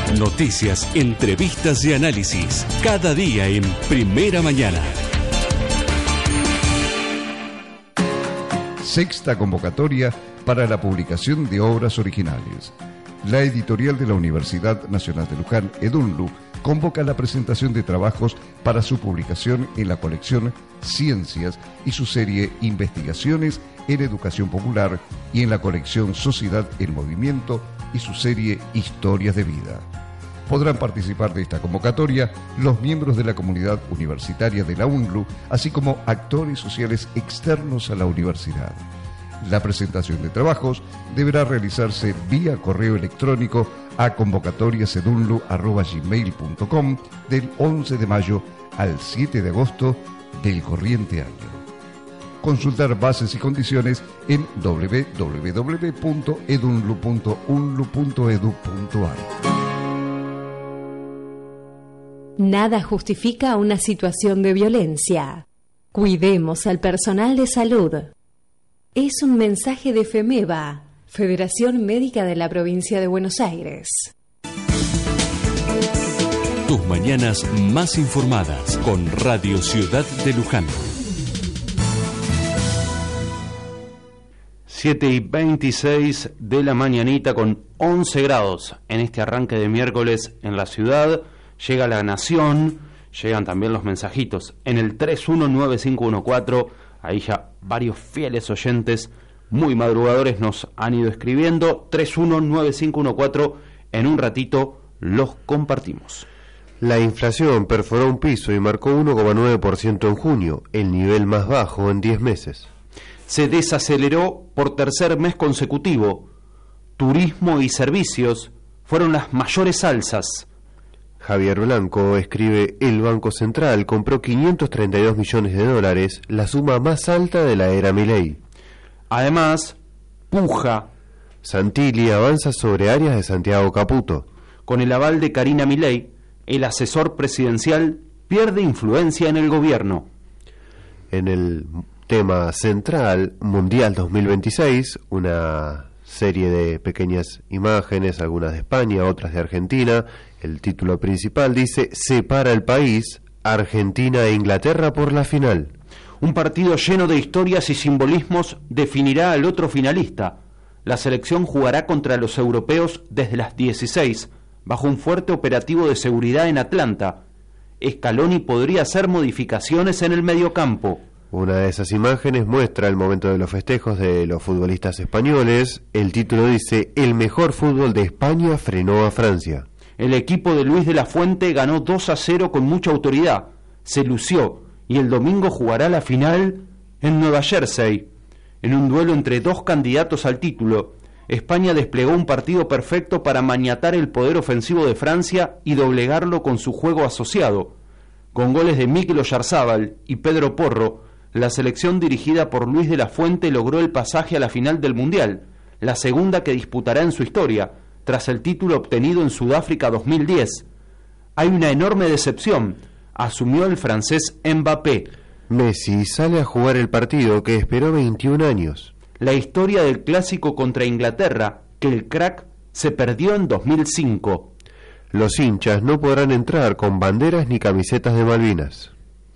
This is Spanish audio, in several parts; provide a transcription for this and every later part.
Noticias, entrevistas y análisis. Cada día en Primera Mañana. Sexta convocatoria para la publicación de obras originales. La editorial de la Universidad Nacional de Luján, EDUNLU, convoca la presentación de trabajos para su publicación en la colección Ciencias y su serie Investigaciones en Educación Popular y en la colección Sociedad en Movimiento y su serie Historias de Vida. Podrán participar de esta convocatoria los miembros de la comunidad universitaria de la UNLU, así como actores sociales externos a la universidad. La presentación de trabajos deberá realizarse vía correo electrónico a convocatoriasedunlu@gmail.com del 11 de mayo al 7 de agosto del corriente año. Consultar bases y condiciones en www.edunlu.unlu.edu.ar. Nada justifica una situación de violencia. Cuidemos al personal de salud. Es un mensaje de FEMEVA, Federación Médica de la Provincia de Buenos Aires. Tus mañanas más informadas con Radio Ciudad de Luján. 7:26 de la mañanita con 11 grados en este arranque de miércoles en la ciudad. Llega La Nación, llegan también los mensajitos en el 319514. Ahí ya varios fieles oyentes muy madrugadores nos han ido escribiendo. 319514, en un ratito los compartimos. La inflación perforó un piso y marcó 1,9% en junio, el nivel más bajo en 10 meses. Se desaceleró por tercer mes consecutivo. Turismo y servicios fueron las mayores alzas. Javier Blanco escribe: el Banco Central compró $532 millones, la suma más alta de la era Milei. Además, puja. Santilli avanza sobre Arias de Santiago Caputo. Con el aval de Karina Milei, el asesor presidencial pierde influencia en el gobierno. En el tema central, Mundial 2026, una serie de pequeñas imágenes, algunas de España, otras de Argentina. El título principal dice: separa el país, Argentina e Inglaterra por la final. Un partido lleno de historias y simbolismos definirá al otro finalista. La selección jugará contra los europeos desde las 16, bajo un fuerte operativo de seguridad en Atlanta. Scaloni podría hacer modificaciones en el mediocampo. Una de esas imágenes muestra el momento de los festejos de los futbolistas españoles. El título dice: el mejor fútbol de España frenó a Francia. El equipo de Luis de la Fuente ganó 2-0 con mucha autoridad. Se lució y el domingo jugará la final en Nueva Jersey. En un duelo entre dos candidatos al título, España desplegó un partido perfecto para maniatar el poder ofensivo de Francia y doblegarlo con su juego asociado. Con goles de Mikel Oyarzábal y Pedro Porro, la selección dirigida por Luis de la Fuente logró el pasaje a la final del Mundial, la segunda que disputará en su historia, tras el título obtenido en Sudáfrica 2010. Hay una enorme decepción, asumió el francés Mbappé. Messi sale a jugar el partido que esperó 21 años. La historia del clásico contra Inglaterra, que el crack se perdió en 2005. Los hinchas no podrán entrar con banderas ni camisetas de Malvinas.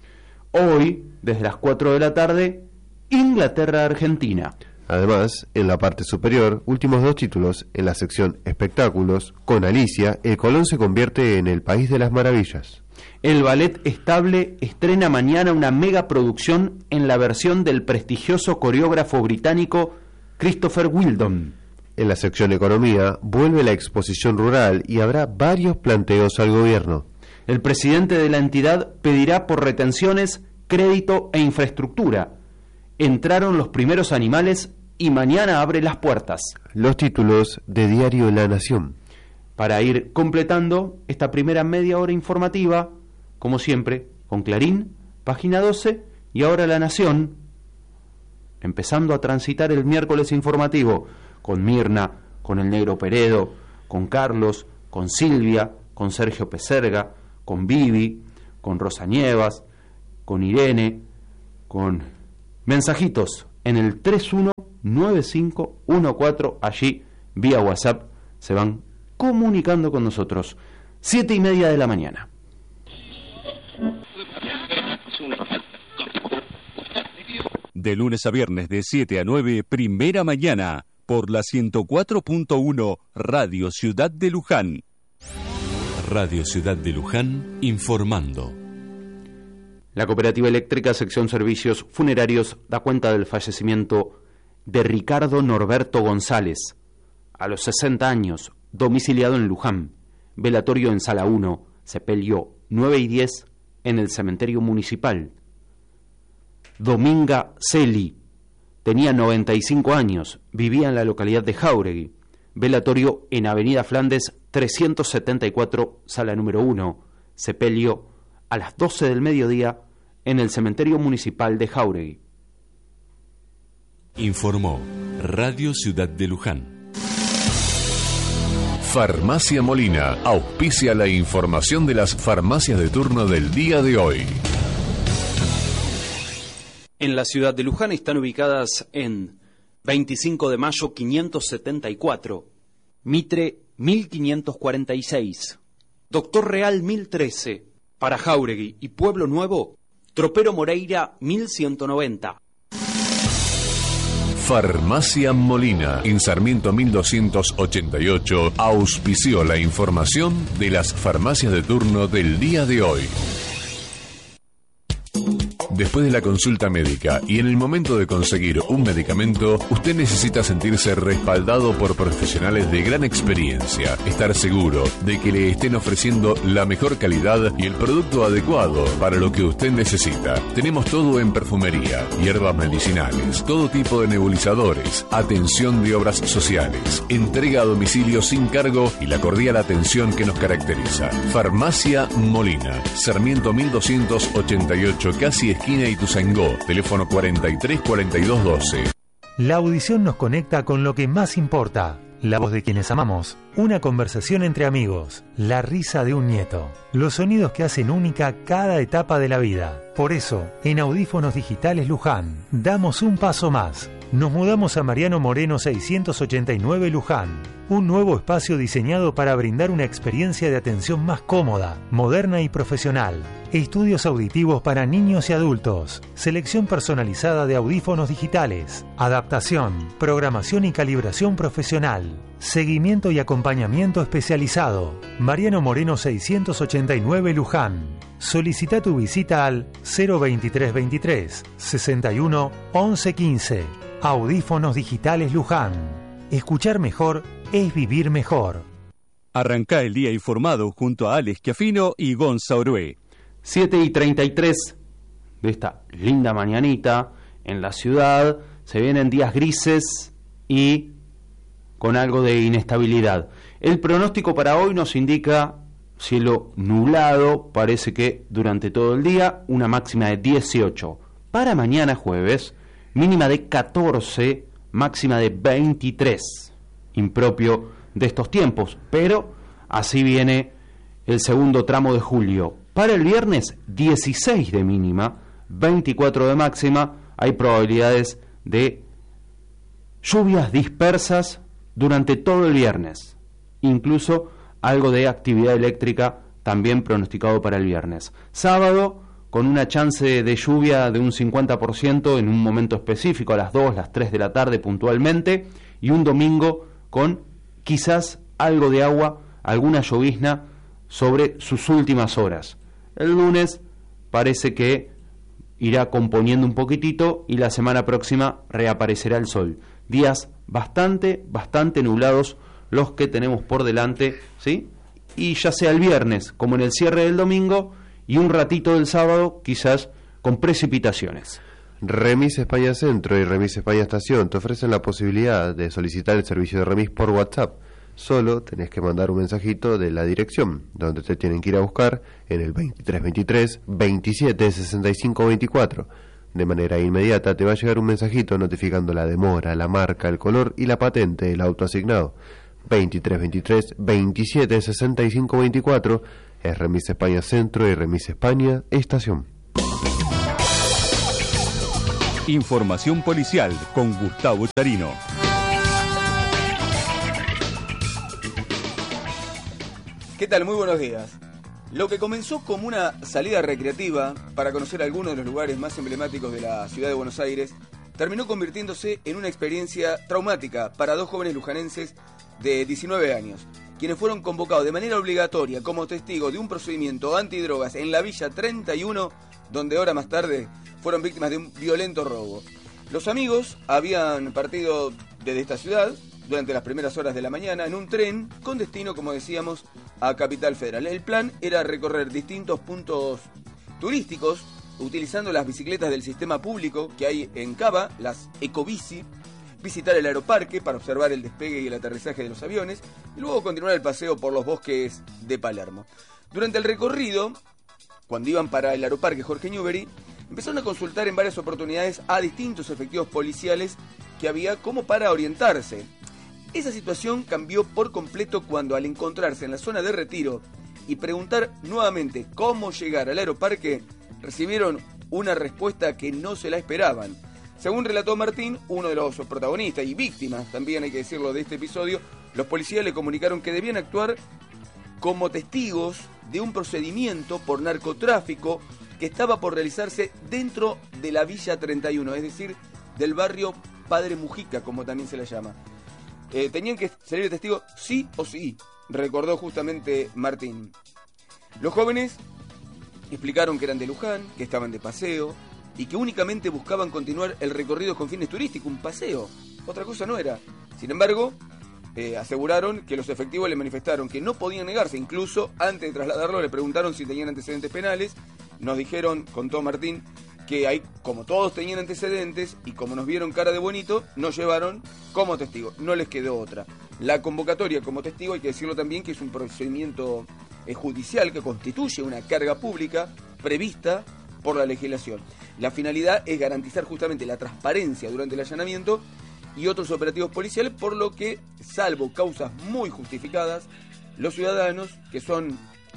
Hoy, desde las 4 de la tarde, Inglaterra-Argentina. Además, en la parte superior, últimos dos títulos en la sección espectáculos. Con Alicia, el Colón se convierte en el país de las maravillas. El Ballet Estable estrena mañana una megaproducción en la versión del prestigioso coreógrafo británico Christopher Wheeldon. En la sección economía, vuelve la exposición rural y habrá varios planteos al gobierno. El presidente de la entidad pedirá por retenciones, crédito e infraestructura. Entraron los primeros animales y mañana abre las puertas. Los títulos de Diario La Nación. Para ir completando esta primera media hora informativa, como siempre, con Clarín, Página 12 y ahora La Nación, empezando a transitar el miércoles informativo con Mirna, con el Negro Peredo, con Carlos, con Silvia, con Sergio Peserga, con Vivi, con Rosa Nievas, con Irene, con mensajitos en el 319514, allí vía WhatsApp se van comunicando con nosotros. 7:30 de la mañana. De lunes a viernes de 7 a 9, Primera Mañana, por la 104.1 Radio Ciudad de Luján. Radio Ciudad de Luján, informando. La Cooperativa Eléctrica Sección Servicios Funerarios da cuenta del fallecimiento de Ricardo Norberto González, a los 60 años, domiciliado en Luján, velatorio en Sala 1, sepelio 9 y 10 en el cementerio municipal. Dominga Celi, tenía 95 años, vivía en la localidad de Jáuregui, velatorio en Avenida Flandes 374, Sala número 1, sepelio a las 12 del mediodía en el cementerio municipal de Jáuregui. Informó Radio Ciudad de Luján. Farmacia Molina auspicia la información de las farmacias de turno del día de hoy. En la ciudad de Luján están ubicadas en 25 de mayo 574, Mitre 1546, Doctor Real 1013, para Jáuregui y Pueblo Nuevo, Tropero Moreira 1190. Farmacia Molina, en Sarmiento 1288, auspició la información de las farmacias de turno del día de hoy. Después de la consulta médica y en el momento de conseguir un medicamento, usted necesita sentirse respaldado por profesionales de gran experiencia, estar seguro de que le estén ofreciendo la mejor calidad y el producto adecuado para lo que usted necesita. Tenemos todo en perfumería, hierbas medicinales, todo tipo de nebulizadores, atención de obras sociales, entrega a domicilio sin cargo y la cordial atención que nos caracteriza. Farmacia Molina, Sarmiento 1288, casi esquina Ituzaingó, teléfono 434212. La audición nos conecta con lo que más importa, la voz de quienes amamos, una conversación entre amigos, la risa de un nieto, los sonidos que hacen única cada etapa de la vida. Por eso, en Audífonos Digitales Luján, damos un paso más. Nos mudamos a Mariano Moreno 689 Luján, un nuevo espacio diseñado para brindar una experiencia de atención más cómoda, moderna y profesional. Estudios auditivos para niños y adultos, selección personalizada de audífonos digitales, adaptación, programación y calibración profesional, seguimiento y acompañamiento especializado. Mariano Moreno 689 Luján. Solicita tu visita al 02323 61 11 15. Audífonos Digitales Luján. Escuchar mejor es vivir mejor. Arrancá el día informado junto a Alex Chiafino y Gonza Orué. 7:33 de esta linda mañanita en la ciudad. Se vienen días grises y con algo de inestabilidad. El pronóstico para hoy nos indica cielo nublado, parece que durante todo el día, una máxima de 18. Para mañana jueves, mínima de 14, máxima de 23. Impropio de estos tiempos, pero así viene el segundo tramo de julio. Para el viernes, 16 de mínima, 24 de máxima. Hay probabilidades de lluvias dispersas durante todo el viernes. Incluso algo de actividad eléctrica también pronosticado para el viernes. Sábado, con una chance de lluvia de un 50% en un momento específico, a las 2, las 3 de la tarde puntualmente. Y un domingo con quizás algo de agua, alguna llovizna sobre sus últimas horas. El lunes parece que irá componiendo un poquitito y la semana próxima reaparecerá el sol. Días bastante nublados los que tenemos por delante, ¿sí? Y ya sea el viernes como en el cierre del domingo y un ratito del sábado quizás con precipitaciones. Remis España Centro y Remis España Estación te ofrecen la posibilidad de solicitar el servicio de remis por WhatsApp. Solo tenés que mandar un mensajito de la dirección donde te tienen que ir a buscar en el 2323 27 65 24. De manera inmediata te va a llegar un mensajito notificando la demora, la marca, el color y la patente del auto asignado. 2323 27 65 24 es Remis España Centro y Remis España Estación. Información policial con Gustavo Charino. ¿Qué tal? Muy buenos días. Lo que comenzó como una salida recreativa para conocer algunos de los lugares más emblemáticos de la ciudad de Buenos Aires terminó convirtiéndose en una experiencia traumática para dos jóvenes lujanenses de 19 años, quienes fueron convocados de manera obligatoria como testigos de un procedimiento antidrogas en la Villa 31, donde horas más tarde fueron víctimas de un violento robo. Los amigos habían partido desde esta ciudad durante las primeras horas de la mañana en un tren con destino, como decíamos, a Capital Federal. El plan era recorrer distintos puntos turísticos utilizando las bicicletas del sistema público que hay en Cava, las Ecobici, visitar el aeroparque para observar el despegue y el aterrizaje de los aviones y luego continuar el paseo por los bosques de Palermo. Durante el recorrido, cuando iban para el aeroparque Jorge Newbery, empezaron a consultar en varias oportunidades a distintos efectivos policiales que había como para orientarse. Esa situación cambió por completo cuando, al encontrarse en la zona de retiro y preguntar nuevamente cómo llegar al aeroparque, recibieron una respuesta que no se la esperaban. Según relató Martín, uno de los protagonistas y víctimas, también hay que decirlo, de este episodio, los policías le comunicaron que debían actuar como testigos de un procedimiento por narcotráfico que estaba por realizarse dentro de la Villa 31, es decir, del barrio Padre Mujica, como también se le llama. Tenían que salir de testigo sí o sí, recordó justamente Martín. Los jóvenes explicaron que eran de Luján, que estaban de paseo y que únicamente buscaban continuar el recorrido con fines turísticos, un paseo, otra cosa no era. Sin embargo, aseguraron que los efectivos le manifestaron que no podían negarse, incluso antes de trasladarlo le preguntaron si tenían antecedentes penales. Nos dijeron, contó Martín, que ahí, como todos tenían antecedentes y como nos vieron cara de bonito, nos llevaron como testigos, no les quedó otra. La convocatoria como testigo, hay que decirlo también, que es un procedimiento judicial que constituye una carga pública prevista por la legislación. La finalidad es garantizar justamente la transparencia durante el allanamiento y otros operativos policiales, por lo que, salvo causas muy justificadas, los ciudadanos que son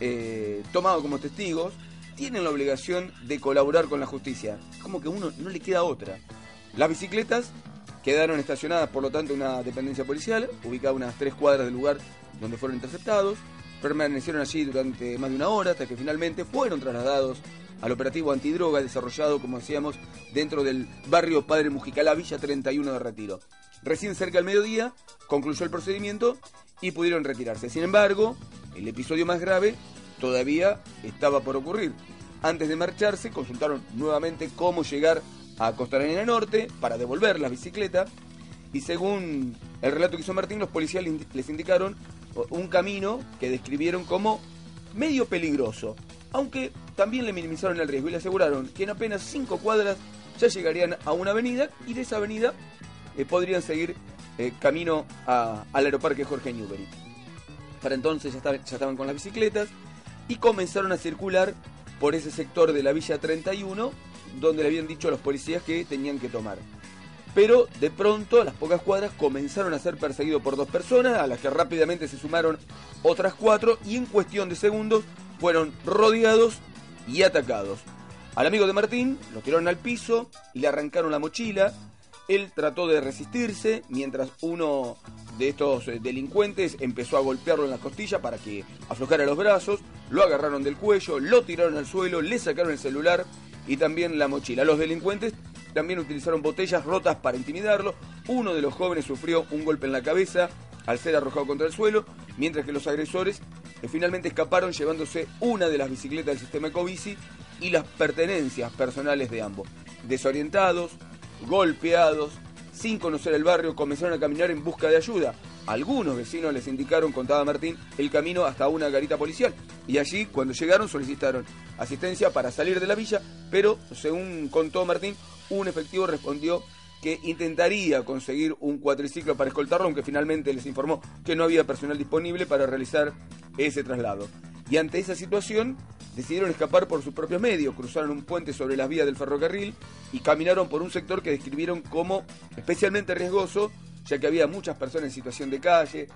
tomados como testigos tienen la obligación de colaborar con la justicia. Como que a uno no le queda otra. Las bicicletas quedaron estacionadas, por lo tanto, en una dependencia policial, ubicada a unas 3 cuadras del lugar donde fueron interceptados. Permanecieron allí durante más de una hora, hasta que finalmente fueron trasladados al operativo antidroga desarrollado, como decíamos, dentro del barrio Padre Mujica, la Villa 31 de Retiro. Recién cerca del mediodía concluyó el procedimiento y pudieron retirarse. Sin embargo, el episodio más grave todavía estaba por ocurrir. Antes de marcharse, consultaron nuevamente cómo llegar a Costanera Norte para devolver la bicicleta y, según el relato que hizo Martín, los policías les indicaron un camino que describieron como medio peligroso, aunque también le minimizaron el riesgo y le aseguraron que en apenas 5 cuadras ya llegarían a una avenida y de esa avenida podrían seguir camino al aeroparque Jorge Newbery. Para entonces ya estaban con las bicicletas y comenzaron a circular por ese sector de la Villa 31 donde le habían dicho a los policías que tenían que tomar. Pero de pronto, a las pocas cuadras, comenzaron a ser perseguidos por 2 personas, a las que rápidamente se sumaron otras 4 y en cuestión de segundos fueron rodeados y atacados. Al amigo de Martín lo tiraron al piso, le arrancaron la mochila. Él trató de resistirse mientras uno de estos delincuentes empezó a golpearlo en la costilla para que aflojara los brazos. Lo agarraron del cuello, lo tiraron al suelo, le sacaron el celular y también la mochila. Los delincuentes también utilizaron botellas rotas para intimidarlo. Uno de los jóvenes sufrió un golpe en la cabeza al ser arrojado contra el suelo, mientras que los agresores finalmente escaparon llevándose una de las bicicletas del sistema Ecobici y las pertenencias personales de ambos. Desorientados, golpeados, sin conocer el barrio, comenzaron a caminar en busca de ayuda. Algunos vecinos les indicaron, contaba Martín, el camino hasta una garita policial. Y allí, cuando llegaron, solicitaron asistencia para salir de la villa, pero, según contó Martín, un efectivo respondió que intentaría conseguir un cuatriciclo para escoltarlo, aunque finalmente les informó que no había personal disponible para realizar ese traslado. Y ante esa situación, decidieron escapar por sus propios medios, cruzaron un puente sobre las vías del ferrocarril y caminaron por un sector que describieron como especialmente riesgoso, ya que había muchas personas en situación de calle,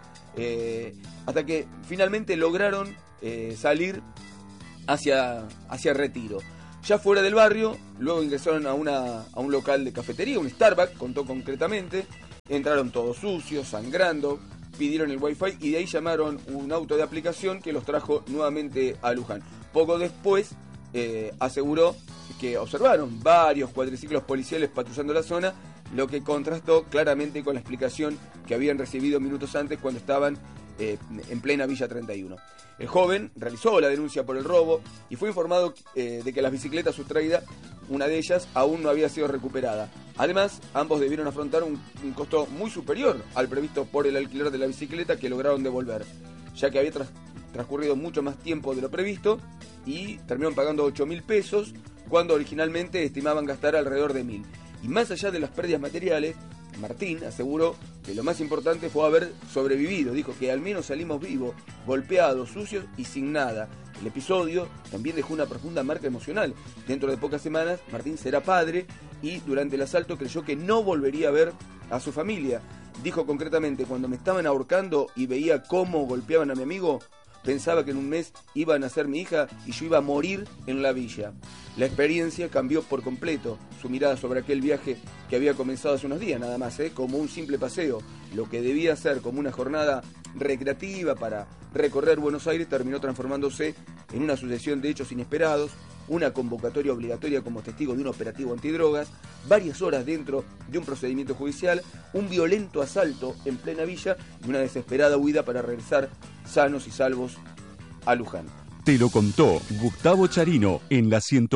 hasta que finalmente lograron salir hacia Retiro. Ya fuera del barrio, luego ingresaron a un local de cafetería, un Starbucks, contó concretamente. Entraron todos sucios, sangrando, pidieron el Wi-Fi y de ahí llamaron un auto de aplicación que los trajo nuevamente a Luján. Poco después aseguró que observaron varios cuatriciclos policiales patrullando la zona, lo que contrastó claramente con la explicación que habían recibido minutos antes cuando estaban en plena Villa 31. El joven realizó la denuncia por el robo y fue informado de que las bicicletas sustraídas, una de ellas, aún no había sido recuperada. Además, ambos debieron afrontar un costo muy superior al previsto por el alquiler de la bicicleta que lograron devolver, ya que había transcurrido mucho más tiempo de lo previsto y terminaron pagando 8.000 pesos cuando originalmente estimaban gastar alrededor de 1.000. Y más allá de las pérdidas materiales, Martín aseguró que lo más importante fue haber sobrevivido. Dijo que al menos salimos vivos, golpeados, sucios y sin nada. El episodio también dejó una profunda marca emocional. Dentro de pocas semanas, Martín será padre y durante el asalto creyó que no volvería a ver a su familia. Dijo concretamente: cuando me estaban ahorcando y veía cómo golpeaban a mi amigo, pensaba que en un mes iba a nacer mi hija y yo iba a morir en la villa. La experiencia cambió por completo su mirada sobre aquel viaje que había comenzado hace unos días nada más, como un simple paseo. Lo que debía ser como una jornada recreativa para recorrer Buenos Aires terminó transformándose en una sucesión de hechos inesperados, una convocatoria obligatoria como testigo de un operativo antidrogas, varias horas dentro de un procedimiento judicial, un violento asalto en plena villa y una desesperada huida para regresar sanos y salvos a Luján. Te lo contó Gustavo Charino en la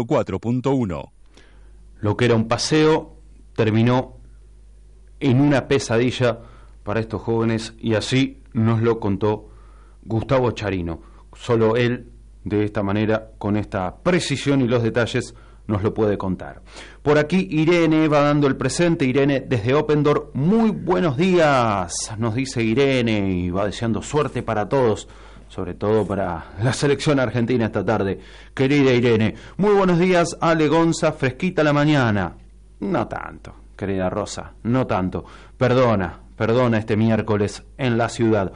104.1. Lo que era un paseo terminó en una pesadilla para estos jóvenes y así nos lo contó Gustavo Charino. Solo él, de esta manera, con esta precisión y los detalles, nos lo puede contar. Por aquí Irene va dando el presente. Irene desde Opendor, muy buenos días, nos dice Irene, y va deseando suerte para todos, sobre todo para la selección argentina esta tarde. Querida Irene, muy buenos días. Ale Gonza, fresquita la mañana. No tanto, querida Rosa, no tanto. Perdona este miércoles en la ciudad.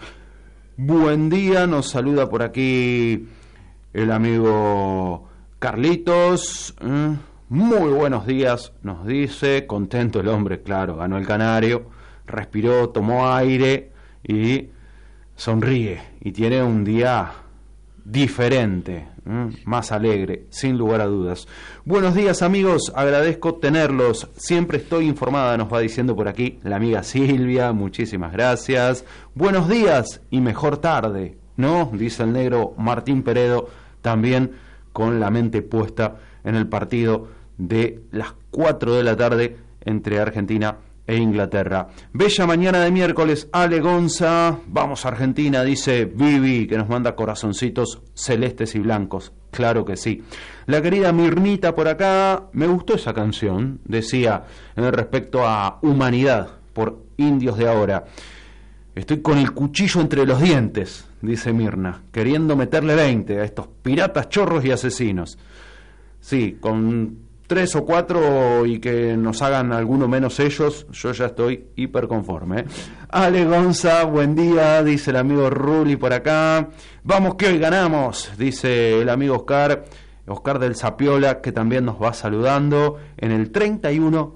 Buen día, nos saluda por aquí el amigo Carlitos. Muy buenos días, nos dice. Contento el hombre, claro, ganó el Canario, respiró, tomó aire y sonríe y tiene un día diferente, más alegre, sin lugar a dudas. Buenos días, amigos, agradezco tenerlos, siempre estoy informada, nos va diciendo por aquí la amiga Silvia, muchísimas gracias. Buenos días y mejor tarde, ¿no? Dice el negro Martín Peredo, también con la mente puesta en el partido de las 4 de la tarde entre Argentina e Inglaterra. Bella mañana de miércoles, Ale Gonza, vamos a Argentina, dice Vivi, que nos manda corazoncitos celestes y blancos, claro que sí. La querida Mirnita por acá, me gustó esa canción, decía, en respecto a Humanidad, por Indios de Ahora. Estoy con el cuchillo entre los dientes, dice Mirna, queriendo meterle 20 a estos piratas, chorros y asesinos. Sí, con 3 o 4 y que nos hagan alguno menos ellos, yo ya estoy hiper conforme. Ale Gonza, buen día, dice el amigo Ruli por acá. Vamos que hoy ganamos, dice el amigo Oscar del Zapiola, que también nos va saludando en el 31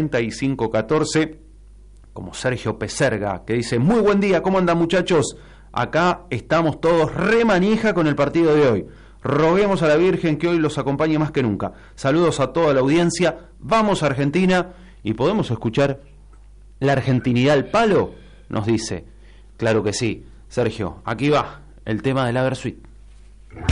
95 14, como Sergio Peserga, que dice: muy buen día, ¿cómo andan, muchachos? Acá estamos todos remanija con el partido de hoy. Roguemos a la Virgen que hoy los acompañe más que nunca. Saludos a toda la audiencia. Vamos a Argentina y podemos escuchar la argentinidad al palo, nos dice. Claro que sí, Sergio, aquí va el tema de la Versuit.